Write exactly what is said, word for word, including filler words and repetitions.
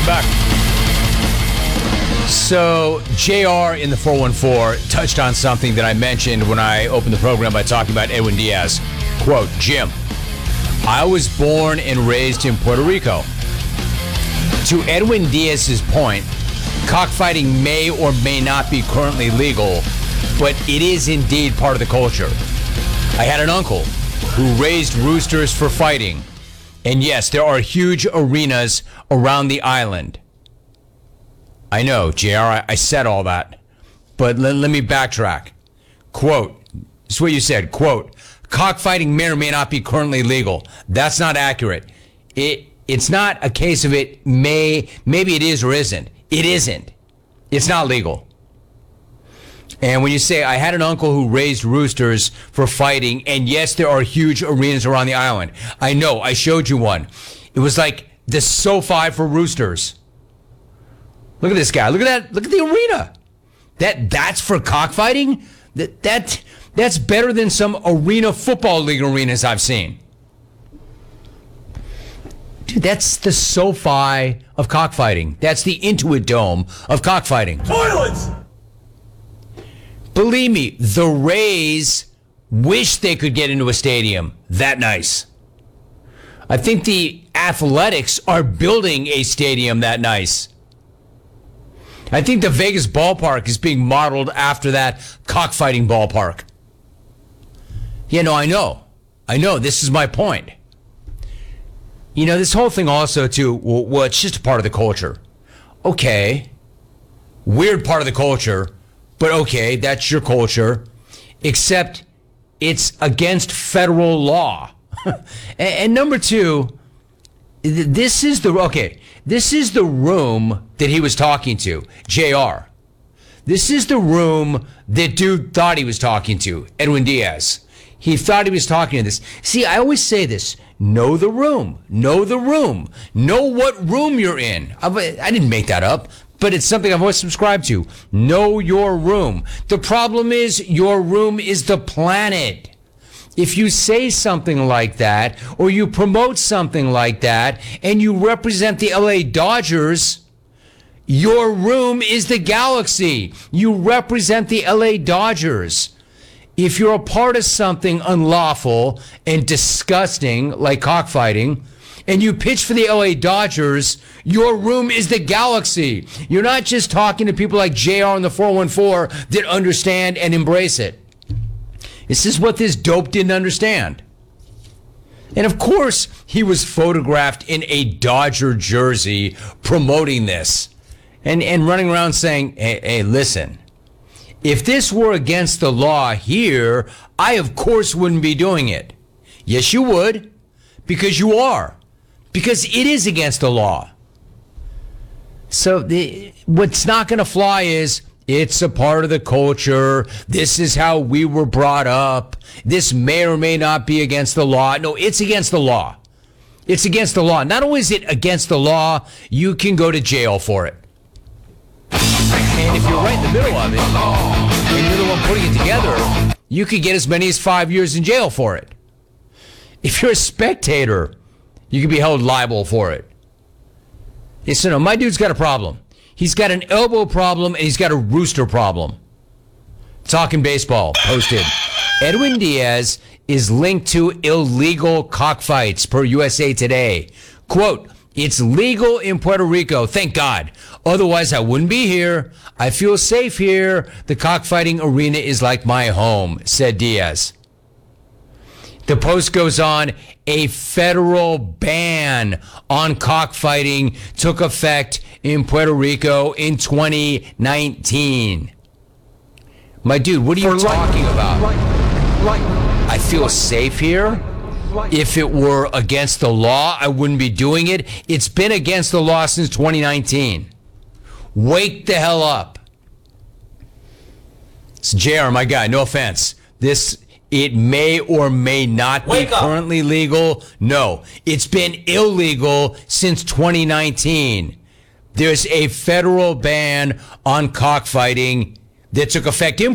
back. So, J R in the four one four touched on something that I mentioned when I opened the program by talking about Edwin Diaz. Quote, Jim, I was born and raised in Puerto Rico. To Edwin Diaz's point, cockfighting may or may not be currently legal, but it is indeed part of the culture. I had an uncle who raised roosters for fighting. And yes, there are huge arenas around the island. I know, J R, I, I said all that. But let, let me backtrack. Quote, this is what you said, quote, cockfighting may or may not be currently legal. That's not accurate. It It's not a case of it may, maybe it is or isn't. It isn't. It's not legal. And when you say, I had an uncle who raised roosters for fighting, and yes, there are huge arenas around the island. I know, I showed you one. It was like the SoFi for roosters. Look at this guy. Look at that. Look at the arena. That That's for cockfighting? That, that That's better than some arena football league arenas I've seen. Dude, that's the SoFi of cockfighting. That's the Intuit Dome of cockfighting. Toilets! Believe me, the Rays wish they could get into a stadium that nice. I think the Athletics are building a stadium that nice. I think the Vegas ballpark is being modeled after that cockfighting ballpark. Yeah, no, I know. I know. This is my point. You know, this whole thing also, too, well, it's just a part of the culture. Okay. Weird part of the culture. But okay, that's your culture, except it's against federal law. and, and number two, this is the, okay, this is the room that he was talking to, J R. This is the room that dude thought he was talking to, Edwin Diaz. He thought he was talking to this. See, I always say this, know the room, know the room, know what room you're in. I, I didn't make that up. But it's something I've always subscribed to. Know your room. The problem is your room is the planet. If you say something like that, or you promote something like that, and you represent the L A Dodgers, your room is the galaxy. You represent the L A Dodgers. If you're a part of something unlawful and disgusting, like cockfighting, and you pitch for the L A Dodgers, your room is the galaxy. You're not just talking to people like J R on the four one four that understand and embrace it. This is what this dope didn't understand. And of course, he was photographed in a Dodger jersey promoting this and, and running around saying, hey, hey, listen, if this were against the law here, I of course wouldn't be doing it. Yes, you would, because you are. Because it is against the law. So the, what's not going to fly is, it's a part of the culture. This is how we were brought up. This may or may not be against the law. No, it's against the law. It's against the law. Not only is it against the law, you can go to jail for it. And if you're right in the middle of it, and you're the one putting it together, you could get as many as five years in jail for it. If you're a spectator, you can be held liable for it. Yes, so no, my dude's got a problem. He's got an elbow problem and he's got a rooster problem. Talking Baseball posted, Edwin Diaz is linked to illegal cockfights per U S A Today. Quote, it's legal in Puerto Rico, thank God. Otherwise, I wouldn't be here. I feel safe here. The cockfighting arena is like my home, said Diaz. The post goes on, a federal ban on cockfighting took effect in Puerto Rico in twenty nineteen. My dude, what are you talking about? I feel safe here. If it were against the law, I wouldn't be doing it. It's been against the law since twenty nineteen. Wake the hell up. It's J R, my guy, no offense. This... It may or may not be currently legal. No, it's been illegal since twenty nineteen. There's a federal ban on cockfighting that took effect in